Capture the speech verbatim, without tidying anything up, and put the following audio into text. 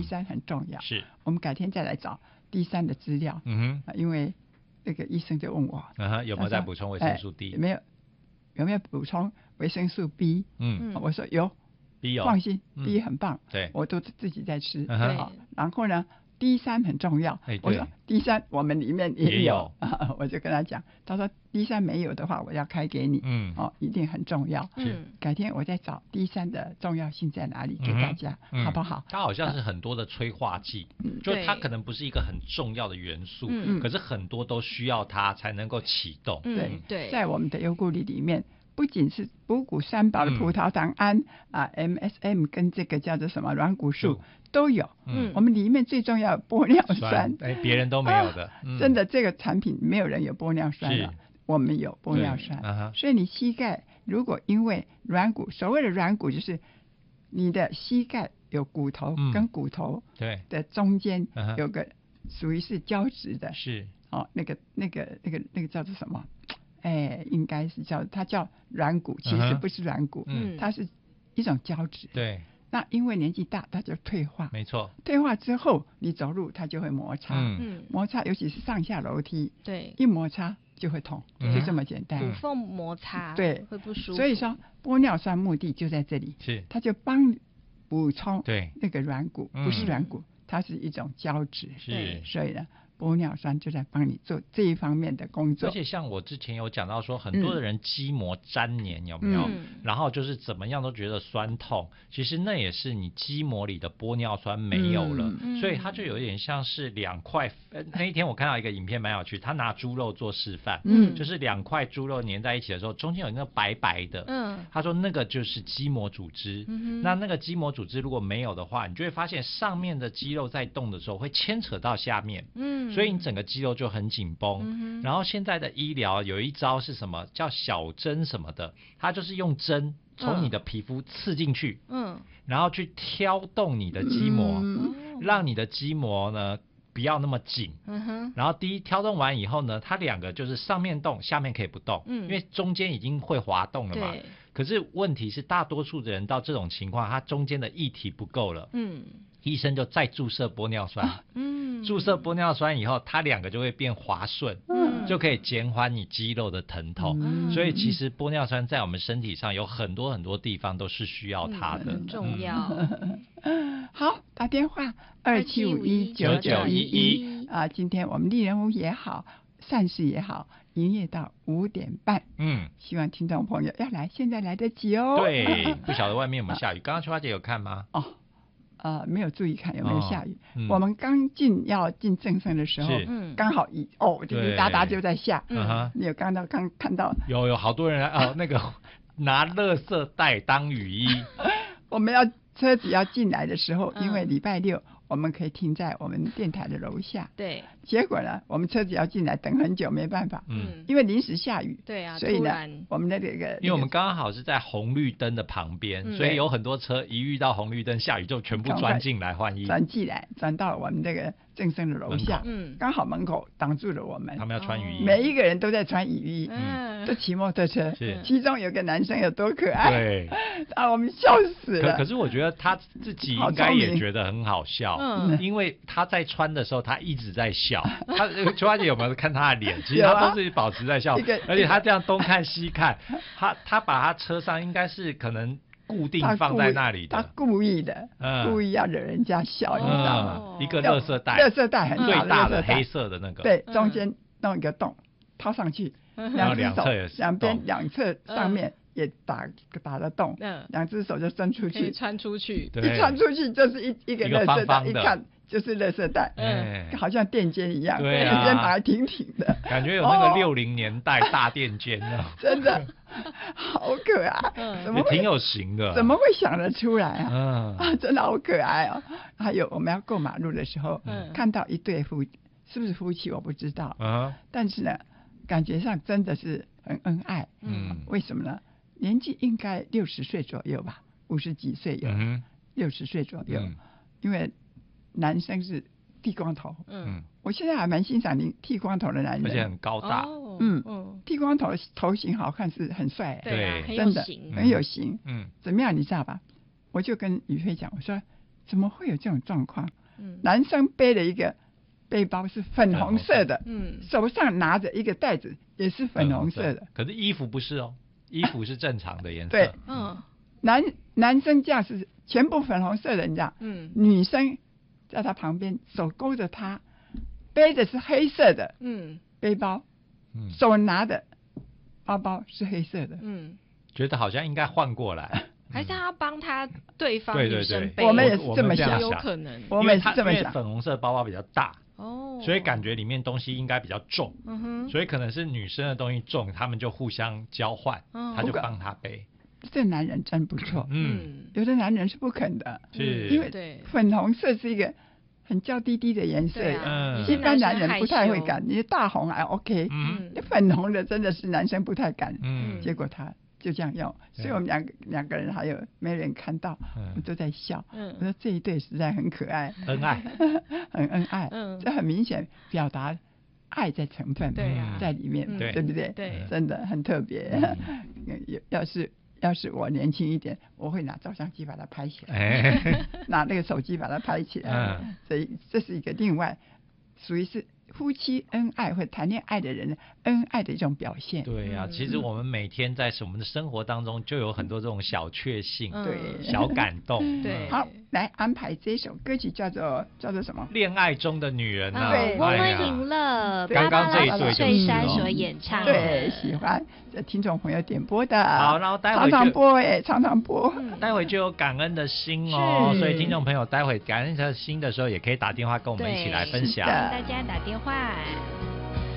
D 三很重要。 是， 我们改天再来找 D 三的资料。 嗯哼， 啊、因为那个医生就问我， 嗯哼，有没有在补充维生素 D？、 哎、有没有有没有补充维生素 B？ 嗯， 我说有 B 有， 放心、 嗯、 ，B 很棒， 对， 我都自己在吃。 嗯哼， 然后呢？D 三很重要， 哎、 我说 D 三我们里面也有， 也有啊、我就跟他讲，他说 D 三没有的话，我要开给你， 嗯， 哦，一定很重要。 是， 改天我再找 D 三的重要性在哪里给大家， 嗯、 好不好？ 它好像是很多的催化剂，嗯、就它可能不是一个很重要的元素，嗯、可是很多都需要它才能够启动。 对、嗯、对，在我们的优固力里面。不仅是五谷三宝的葡萄糖胺、嗯、啊 M S M 跟这个叫做什么软骨素都有，嗯，我们里面最重要的玻尿酸， 哎，别人都没有的、啊嗯，真的这个产品没有人有玻尿酸了，我们有玻尿酸、啊，所以你膝盖如果因为软骨，所谓的软骨就是你的膝盖有骨头跟骨头对的中间有个属于是交织的， 是哦，那个那个那个那个叫做什么？哎，应该是叫它叫软骨，其实不是软骨，嗯，它是一种胶质。 对， 那因为年纪大，它就退化。 没错， 退化之后，你走路它就会摩擦， 嗯， 摩擦，尤其是上下楼梯， 对， 一摩擦就会痛，嗯、就这么简单。 骨缝摩擦， 对， 会不舒服。 所以说，玻尿酸目的就在这里， 是它就帮补充对那个软骨，不是软骨，它是一种胶质， 是， 所以呢。玻尿酸就在帮你做这一方面的工作， 而且像我之前有讲到说，很多的人肌膜粘连有没有、嗯？然后就是怎么样都觉得酸痛，其实那也是你肌膜里的玻尿酸没有了，嗯、所以它就有点像是两块。那一天我看到一个影片蛮有趣，他拿猪肉做示范，嗯，就是两块猪肉粘在一起的时候，中间有那个白白的，嗯，他说那个就是肌膜组织，嗯、那那个肌膜组织如果没有的话，你就会发现上面的肌肉在动的时候会牵扯到下面，嗯。所以你整个肌肉就很紧绷、嗯、然后现在的医疗有一招是什么叫小针什么的，它就是用针从你的皮肤刺进去，嗯，然后去挑动你的肌膜、嗯、让你的肌膜呢不要那么紧、嗯、然后第一挑动完以后呢，它两个就是上面动下面可以不动、嗯、因为中间已经会滑动了嘛，可是问题是大多数的人到这种情况，它中间的液体不够了，嗯，医生就再注射玻尿酸、啊、嗯，注射玻尿酸以后它两个就会变滑顺，嗯，就可以减缓你肌肉的疼痛、嗯、所以其实玻尿酸在我们身体上有很多很多地方都是需要它的、嗯、 很重要、 嗯、好，打电话二七五一九九一一啊，今天我们丽人屋也好善事也好营业到五点半，嗯，希望听众朋友要来，现在来得及哦。 对，不晓得外面有没有下雨？刚刚秋花姐有看吗？ 哦，呃，没有注意看有没有下雨。哦嗯、我们刚进要进正声的时候，刚好一哦，滴滴答答就在下。嗯，你有刚到刚看到？ 有有好多人哦，那个拿垃圾袋当雨衣。 我们要车子要进来的时候，因为礼拜六。我们可以停在我们电台的楼下， 对。 结果呢，我们车子要进来，等很久，没办法，嗯，因为临时下雨， 对啊， 所以呢，我们的这个， 因为我们刚好是在红绿灯的旁边、嗯，所以有很多车一遇到红绿灯下雨就全部钻进来换衣， 钻进来，钻到我们这个正声的楼下，嗯，刚好门口挡住了我们， 他们要穿雨衣， 每一个人都在穿雨衣，嗯，都骑摩托车， 是， 其中有个男生有多可爱， 对， 啊，我们笑死了。 可可是我觉得他自己应该也觉得很好笑，嗯，因为他在穿的时候他一直在笑，他秋花姐有没有看他的脸？其实他都是保持在笑，而且他这样东看西看，他他把他车上应该是可能固定放在那里的， 他故意的，嗯、故意要惹人家笑，你知道吗？ 嗯、一个垃圾袋， 垃圾袋很大最大的黑色的那个， 对，中间弄一个洞，掏上去，两只手两边两侧上面也打打了洞，两只手就伸出去， 穿出去， 一穿出去就是一一个垃圾袋，一看。就是垃圾袋，嗯，好像垫肩一样， 对啊， 肩膀挺挺的， 感觉有那个六零年代大垫肩啊， 真的好可爱， 嗯，怎么挺有型的， 怎么会想得出来啊？嗯、啊，真的好可爱哦。还有我们要过马路的时候，嗯，看到一对夫，是不是夫妻我不知道，嗯，但是呢，感觉上真的是很恩爱，嗯，为什么呢？年纪应该六十岁左右吧，五十几岁有，六十岁左右，嗯、因为。男生是剃光头，嗯，我现在还蛮欣赏你剃光头的男人， 而且很高大， 哦、嗯嗯，剃光头头型好看是很帅， 对， 真的很有型， 很有型，嗯，怎么样你知道吧？我就跟宇飞讲，我说怎么会有这种状况？嗯，男生背了一个背包是粉红色的，嗯，手上拿着一个袋子也是粉红色的， 可是衣服不是哦，衣服是正常的颜色。 对，嗯，男男生架是全部粉红色的，你知道？嗯，女生在他旁边手勾着他，背的是黑色的，嗯，背包，嗯，手拿的包包是黑色的， 嗯，觉得好像应该换过来。 还是他帮他对方女生背？ 我们也是这么想， 有可能。 我们也是这么想。 因为粉红色包包比较大，哦，所以感觉里面东西应该比较重，嗯哼，所以可能是女生的东西重，他们就互相交换，嗯，他就帮他背。 这男人真不错，嗯，有的男人是不肯的， 是， 因为粉红色是一个很娇滴滴的颜色，嗯，一般男人不太会敢。你大红还 OK，嗯，粉红的真的是男生不太敢，嗯，结果他。就这样用，所以我们两个两个人还有没人看到，嗯、我们都在笑。嗯、我说这一对实在很可爱， 恩爱， 很恩爱。嗯，这很明显表达爱在成分在里面，对, 对不对？ 对， 真的很特别。嗯、要是要是我年轻一点，我会拿照相机把它拍起来，哎、拿那个手机把它拍起来。嗯，所以这是一个另外属于是。夫妻恩爱或谈恋爱的人恩爱的一种表现。 对呀、啊，其实我们每天在我们的生活当中就有很多这种小确幸， 对、 嗯，小感动。 对， 好，来安排这首歌曲叫做叫做什么？ 恋爱中的女人啊， 对，我们赢了。 刚刚这一对翠珊所演唱， 对，喜欢听众朋友点播的。 好，然后待会常常播哎，常常播。 待会就有感恩的心哦，所以听众朋友待会感恩的心的时候，也可以打电话跟我们一起来分享。 大家打电话。